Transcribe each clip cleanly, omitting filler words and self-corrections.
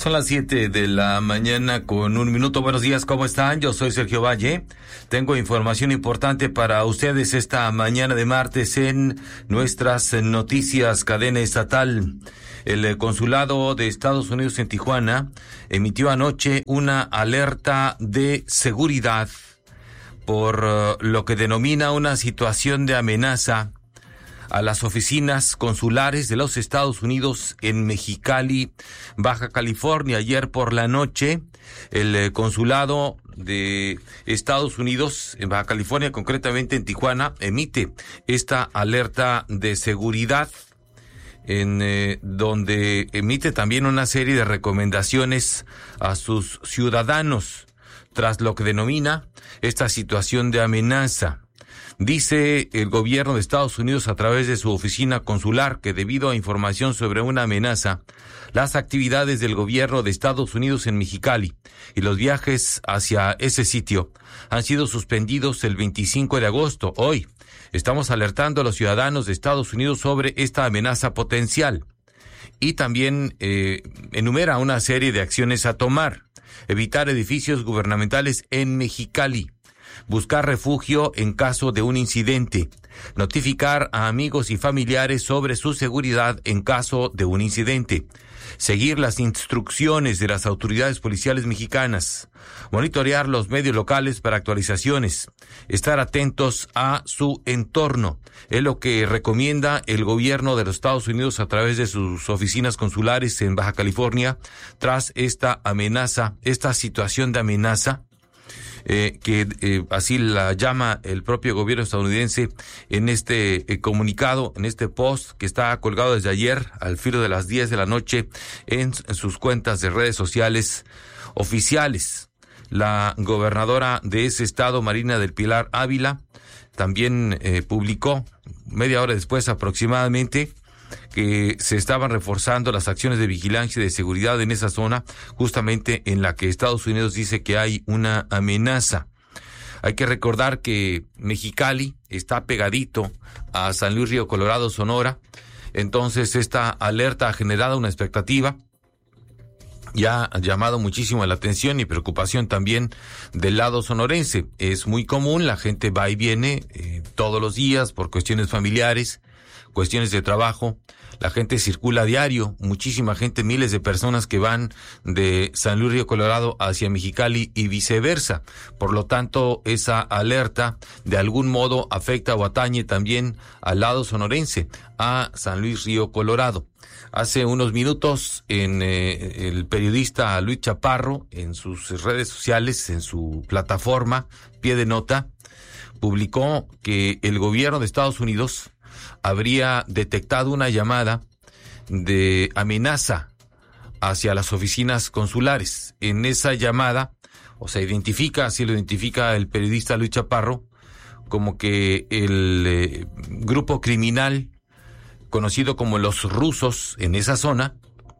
Son las 7 de la mañana con 1 minuto. Buenos días, ¿cómo están? Yo soy Sergio Valle. Tengo información importante para ustedes esta mañana de martes en nuestras noticias cadena estatal. El consulado de Estados Unidos en Tijuana emitió anoche una alerta de seguridad por lo que denomina una situación de amenaza a las oficinas consulares de los Estados Unidos en Mexicali, Baja California. Ayer por la noche, el consulado de Estados Unidos en Baja California, concretamente en Tijuana, emite esta alerta de seguridad, en donde emite también una serie de recomendaciones a sus ciudadanos tras lo que denomina esta situación de amenaza. Dice el gobierno de Estados Unidos a través de su oficina consular que debido a información sobre una amenaza, las actividades del gobierno de Estados Unidos en Mexicali y los viajes hacia ese sitio han sido suspendidos el 25 de agosto. Hoy estamos alertando a los ciudadanos de Estados Unidos sobre esta amenaza potencial y también enumera una serie de acciones a tomar. Evitar edificios gubernamentales en Mexicali. Buscar refugio en caso de un incidente. Notificar a amigos y familiares sobre su seguridad en caso de un incidente. Seguir las instrucciones de las autoridades policiales mexicanas. Monitorear los medios locales para actualizaciones. Estar atentos a su entorno. Es lo que recomienda el gobierno de los Estados Unidos a través de sus oficinas consulares en Baja California tras esta amenaza, esta situación de amenaza. Así la llama el propio gobierno estadounidense en este comunicado, en este post que está colgado desde ayer al filo de las 10 de la noche en sus cuentas de redes sociales oficiales. La gobernadora de ese estado, Marina del Pilar Ávila, también publicó media hora después aproximadamente que se estaban reforzando las acciones de vigilancia y de seguridad en esa zona, justamente en la que Estados Unidos dice que hay una amenaza. Hay que recordar que Mexicali está pegadito a San Luis Río Colorado, Sonora. Entonces esta alerta ha generado una expectativa y ha llamado muchísimo la atención y preocupación también del lado sonorense. Es muy común, la gente va y viene todos los días por cuestiones familiares, cuestiones de trabajo. La gente circula a diario, muchísima gente, miles de personas que van de San Luis Río Colorado hacia Mexicali y viceversa. Por lo tanto, esa alerta de algún modo afecta o atañe también al lado sonorense, a San Luis Río Colorado. Hace unos minutos, el periodista Luis Chaparro, en sus redes sociales, en su plataforma, Pie de Nota, publicó que el gobierno de Estados Unidos habría detectado una llamada de amenaza hacia las oficinas consulares. En esa llamada, así lo identifica el periodista Luis Chaparro, como que el grupo criminal conocido como los rusos en esa zona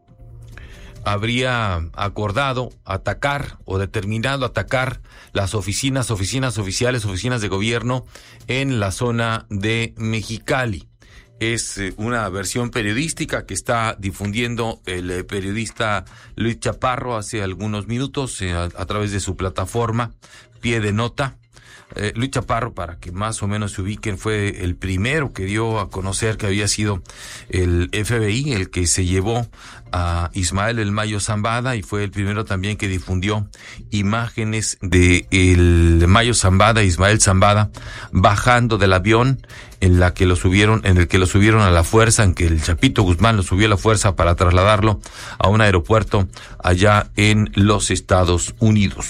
habría acordado atacar o determinado atacar las oficinas oficiales, oficinas de gobierno en la zona de Mexicali. Es una versión periodística que está difundiendo el periodista Luis Chaparro hace algunos minutos a través de su plataforma Pie de Nota. Luis Chaparro, para que más o menos se ubiquen, fue el primero que dio a conocer que había sido el FBI el que se llevó a Ismael El Mayo Zambada, y fue el primero también que difundió imágenes de el Mayo Zambada, Ismael Zambada, bajando del avión en el que lo subieron a la fuerza, en que el Chapito Guzmán lo subió a la fuerza para trasladarlo a un aeropuerto allá en los Estados Unidos.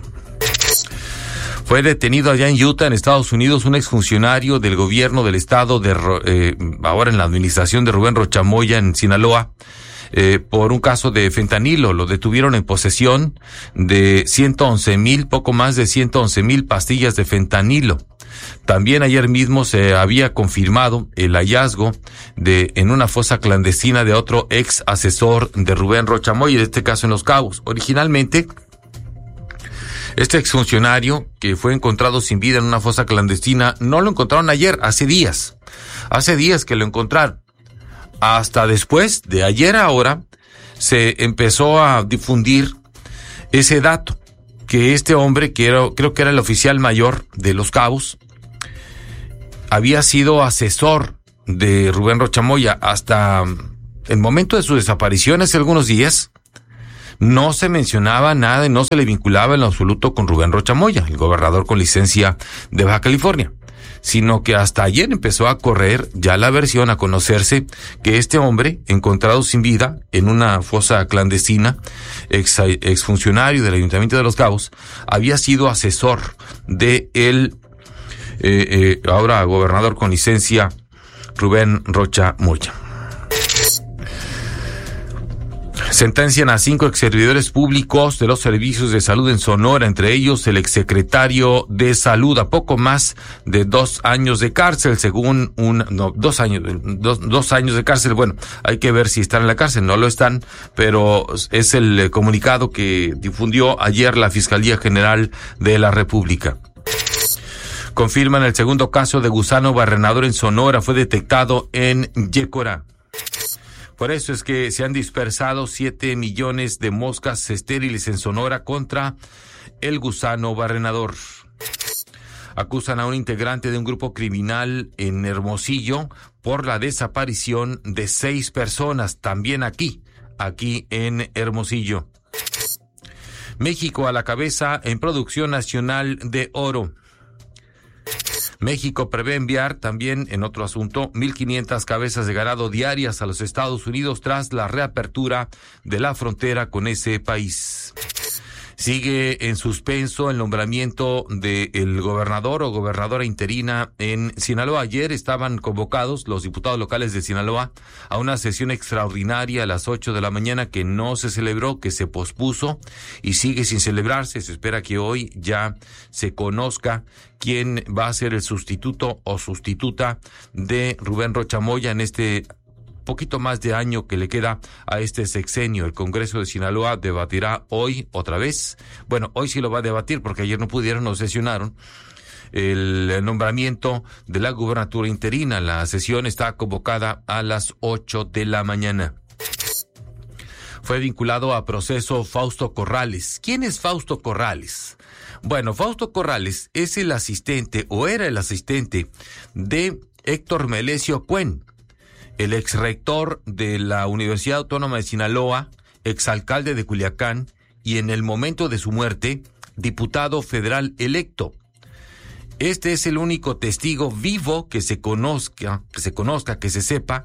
Fue detenido allá en Utah, en Estados Unidos, un exfuncionario del gobierno del estado ahora en la administración de Rubén Rochamoya en Sinaloa, por un caso de fentanilo. Lo detuvieron en posesión de poco más de 111,000 pastillas de fentanilo. También ayer mismo se había confirmado el hallazgo en una fosa clandestina de otro ex asesor de Rubén Rochamoya, en este caso en Los Cabos. Originalmente, este exfuncionario que fue encontrado sin vida en una fosa clandestina, no lo encontraron ayer, hace días que lo encontraron. Hasta después de ayer ahora, se empezó a difundir ese dato, que este hombre, creo que era el oficial mayor de Los Cabos, había sido asesor de Rubén Rocha Moya hasta el momento de su desaparición hace algunos días. No se mencionaba nada y no se le vinculaba en lo absoluto con Rubén Rocha Moya, el gobernador con licencia de Baja California, sino que hasta ayer empezó a correr ya la versión, a conocerse que este hombre, encontrado sin vida en una fosa clandestina, exfuncionario del Ayuntamiento de Los Cabos, había sido asesor de el ahora gobernador con licencia Rubén Rocha Moya. Sentencian a 5 exservidores públicos de los servicios de salud en Sonora, entre ellos el exsecretario de Salud, a poco más de 2 años de cárcel, según 2 años de cárcel. Bueno, hay que ver si están en la cárcel, no lo están, pero es el comunicado que difundió ayer la Fiscalía General de la República. Confirman el segundo caso de gusano barrenador en Sonora, fue detectado en Yécora. Por eso es que se han dispersado 7 millones de moscas estériles en Sonora contra el gusano barrenador. Acusan a un integrante de un grupo criminal en Hermosillo por la desaparición de 6 personas, también aquí en Hermosillo. México a la cabeza en producción nacional de oro. México prevé enviar también, en otro asunto, 1,500 cabezas de ganado diarias a los Estados Unidos tras la reapertura de la frontera con ese país. Sigue en suspenso el nombramiento del gobernador o gobernadora interina en Sinaloa. Ayer estaban convocados los diputados locales de Sinaloa a una sesión extraordinaria a las 8 de la mañana que no se celebró, que se pospuso y sigue sin celebrarse. Se espera que hoy ya se conozca quién va a ser el sustituto o sustituta de Rubén Rocha Moya en este poquito más de año que le queda a este sexenio. El Congreso de Sinaloa debatirá hoy otra vez. Bueno, hoy sí lo va a debatir porque ayer no pudieron, no sesionaron el nombramiento de la gubernatura interina. La sesión está convocada a las 8 de la mañana. Fue vinculado a proceso Fausto Corrales. ¿Quién es Fausto Corrales? Bueno, Fausto Corrales es el asistente o era el asistente de Héctor Melesio Cuen, el exrector de la Universidad Autónoma de Sinaloa, exalcalde de Culiacán y en el momento de su muerte, diputado federal electo. Este es el único testigo vivo que se conozca, que se sepa,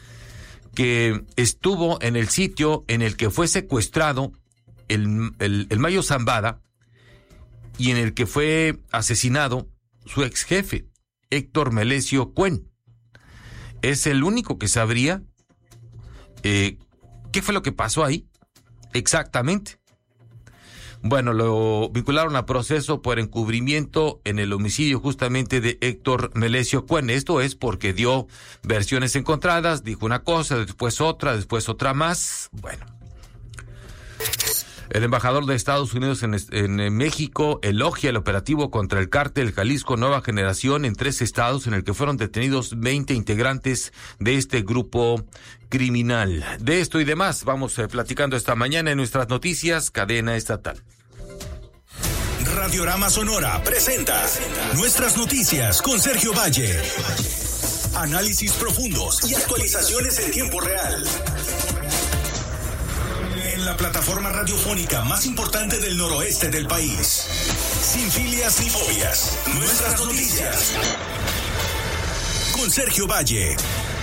que estuvo en el sitio en el que fue secuestrado el Mayo Zambada y en el que fue asesinado su ex jefe, Héctor Melesio Cuen. Es el único que sabría qué fue lo que pasó ahí exactamente. Bueno, lo vincularon a proceso por encubrimiento en el homicidio justamente de Héctor Melesio Cuen. Esto es porque dio versiones encontradas, dijo una cosa, después otra más. Bueno. El embajador de Estados Unidos en México elogia el operativo contra el cártel Jalisco Nueva Generación en 3 estados en el que fueron detenidos 20 integrantes de este grupo criminal. De esto y demás vamos platicando esta mañana en nuestras noticias, cadena estatal. Radiorama Sonora presenta Nuestras Noticias con Sergio Valle. Análisis profundos y actualizaciones en tiempo real. En la plataforma radiofónica más importante del noroeste del país. Sin filias ni fobias. Nuestras Noticias. Con Sergio Valle.